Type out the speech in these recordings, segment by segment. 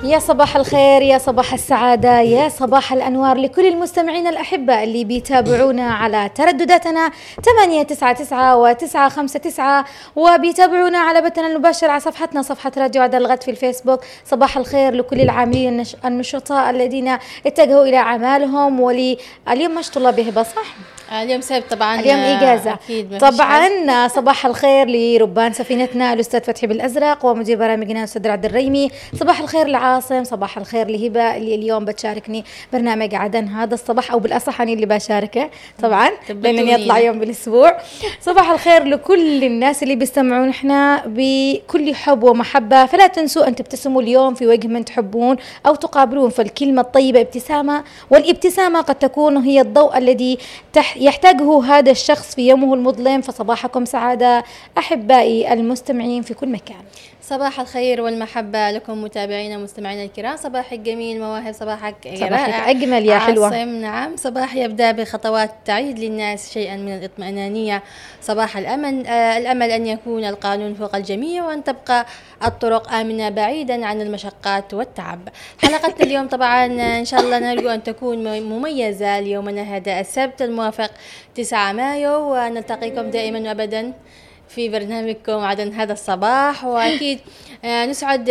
يا صباح الخير، يا صباح السعادة، يا صباح الأنوار لكل المستمعين الأحبة اللي بيتابعونا على تردداتنا 899 و959 وبيتابعونا على بثنا المباشر على صفحتنا، صفحة راديو عدن الغد في الفيسبوك. صباح الخير لكل العاملين النشطاء الذين اتجهوا إلى أعمالهم. اليوم مش طلاب هبة صح؟ اليوم سبت طبعا، اليوم إجازة طبعا. صباح الخير لربان سفينتنا الأستاذ فتحي بالأزرق ومدير برامجنا الأستاذ عبد الريمي. صباح الخير لعاصم، صباح الخير لهبة اللي اليوم بتشاركني برنامج عدن هذا الصباح، أو بالأصح أنا اللي بشاركه طبعا لأنني يطلع يوم بالأسبوع. صباح الخير لكل الناس اللي بيستمعون احنا بكل حب ومحبة، فلا تنسوا أن تبتسموا اليوم في وجه من تحبون أو تقابلون، فالكلمة الطيبة ابتسامة، والابتسامة قد تكون هي الضوء الذي يحتاجه هذا الشخص في يومه المظلم. فصباحكم سعادة أحبائي المستمعين في كل مكان. صباح الخير والمحبة لكم متابعينا ومستمعينا الكرام. صباحك جميل مواهب، صباحك أجمل يا حلوة. نعم، صباح يبدأ بخطوات تعيد للناس شيئا من الاطمئنانية. صباح الأمل أن يكون القانون فوق الجميع، وأن تبقى الطرق آمنة بعيدا عن المشقات والتعب. حلقتنا اليوم طبعا إن شاء الله نرجو أن تكون مميزة ليومنا هذا السبت الموافق 9 مايو، ونلتقيكم دائما وأبدا في برنامجكم عدن هذا الصباح. وأكيد نسعد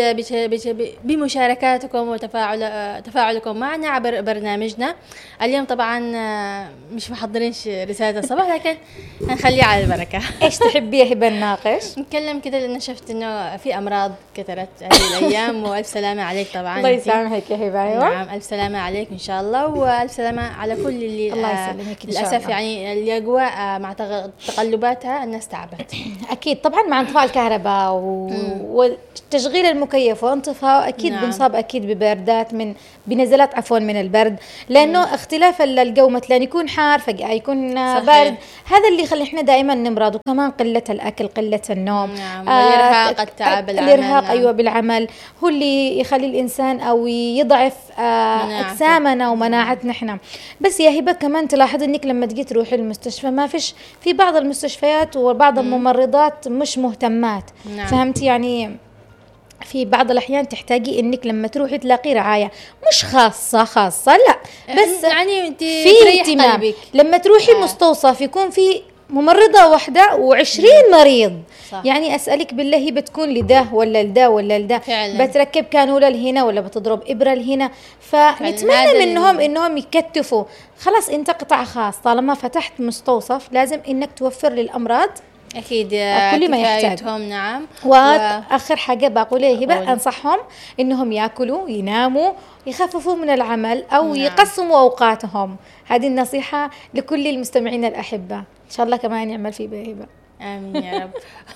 بمشاركاتكم وتفاعلكم معنا عبر برنامجنا. اليوم طبعا مش محضرينش رسالة الصباح، لكن هنخليها على البركة. ايش تحبي يا هبة نناقش؟ نتكلم كده لأن شفت إنه في أمراض كثرت هذه الأيام، وألف سلامة عليك طبعا. الله يسامحك يا هبة. أيوة. نعم، ألف سلامة عليك إن شاء الله، وألف سلامة على كل اللي الله يسلمك للأسف يعني الأجواء مع تقلباتها الناس تعبت. أكيد طبعا مع انطفاء الكهرباء وتشغيل المكيف وانطفاء أكيد نعم. بنصاب أكيد ببردات بنزلات من البرد، لأنه اختلاف الجو، مثلا يكون حار فجأة يكون بارد، هذا اللي يخلي احنا دائما نمرض. وكمان قلة الأكل، قلة النوم، نعم. والإرهاق، التعب، الإرهاق. أيوة بالعمل هو اللي يخلي الإنسان أو يضعف أجسامنا ومناعتنا احنا. بس يا هبة كمان تلاحظ إنك لما تجي تروحي المستشفى ما فيش في بعض المستشفيات وبعض الممرضات مش مهتمات. نعم. فهمتي يعني في بعض الأحيان تحتاجي إنك لما تروحي تلاقي رعاية مش خاصة لا، بس يعني انت في اهتمام. لما تروحي مستوصف يكون في ممرضة واحدة و20 مريض. صح. يعني أسألك بالله هي بتكون لده ولا لده ولا لده، بتركب كانولة لهنا ولا بتضرب إبرة لهنا. فنتمنى منهم إنهم يكتفوا. خلاص انت قطاع خاص، طالما فتحت مستوصف لازم إنك توفر للأمراض أكيد كل ما يحتاجهم. نعم. وآخر حاجة بقولها هبة، أنصحهم إنهم يأكلوا، يناموا، يخففوا من العمل أو نعم. يقسموا أوقاتهم. هذه النصيحة لكل المستمعين الأحبة، إن شاء الله كمان يعمل في هبة. آمين يا رب.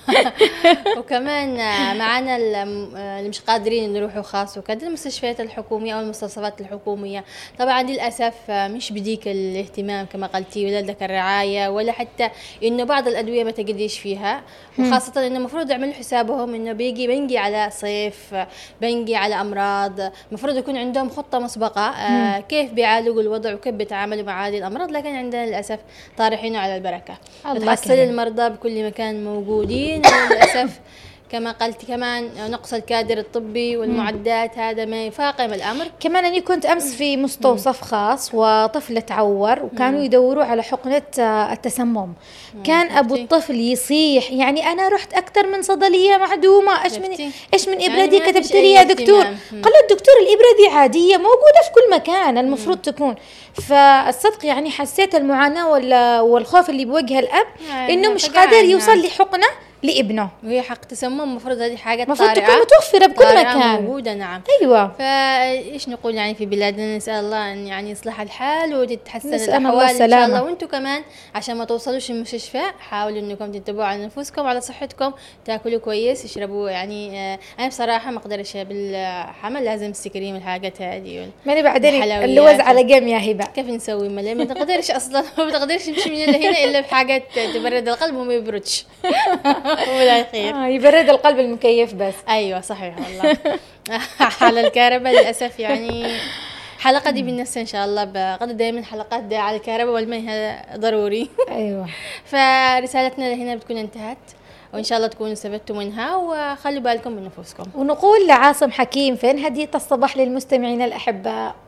وكمان معنا اللي مش قادرين نروحوا خاص وكذا المستشفيات الحكومية أو المستوصفات الحكومية، طبعا للأسف مش بديك الاهتمام كما قلتي، ولا لك الرعاية، ولا حتى إنه بعض الأدوية ما تقديش فيها، وخاصة إنه مفروض يعملوا حسابهم إنه بنجي على صيف، بنجي على أمراض، مفروض يكون عندهم خطة مسبقة كيف بيعالجوا الوضع وكيف بيتعاملوا مع هذه الأمراض. لكن عندنا للأسف طارحينه على البركة، تحصل المرضى بكل مكان موجودين، وللأسف كما قلت كمان نقص الكادر الطبي والمعدات هذا ما يفاقم الأمر. كمان أنا كنت أمس في مستوصف خاص وطفل تعور وكانوا يدوروا على حقنة التسمم. كان أبو الطفل يصيح، يعني أنا رحت أكثر من صيدلية معدومة، إيش من إبرة دي كتبت لي يا دكتور؟ قال الدكتور الإبرة دي عادية موجودة في كل مكان المفروض تكون. فالصدق يعني حسيت المعاناة والخوف اللي بوجه الأب إنه مش قادر يوصل لحقنة لابنه، وهي حق تسمم المفروض هذه حاجة المفروض تكون متوفرة بكل مكان موجودة. نعم. أيوة. فإيش نقول يعني في بلادنا، نسأل الله أن يعني يصلح الحال وتتحسن الأحوال إن شاء الله. وأنتم كمان عشان ما توصلوش المستشفى حاولوا أنكم تنتبهوا على نفسكم، على صحتكم، تأكلوا كويس، يشربوا. يعني أنا بصراحة ما أقدرش بالحمل، لازم السكريم الحاجات هذه ماني بعدين اللوز على جم يا هبة. كيف نسوي ملي ما تقدرش أصلا ما تقدرش نمشي من هنا إلا بحاجات تبرد القلب وما يبردش. ولا خير. يبرد القلب المكيف بس. أيوة صحيح والله. على الكهرباء للأسف يعني حلقة دي بالنفس إن شاء الله، بقدر دائما حلقات دي على الكهرباء والماء هذا ضروري. أيوة. فرسالتنا هنا بتكون انتهت، وإن شاء الله تكونوا استفدتوا منها، وخلوا بالكم من نفوسكم. ونقول لعاصم حكيم فين هدية الصباح للمستمعين الأحباء؟